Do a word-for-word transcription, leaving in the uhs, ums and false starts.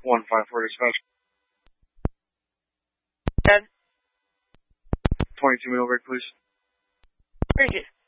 one five four dispatch. ten. twenty-two middle break, please. Thank you.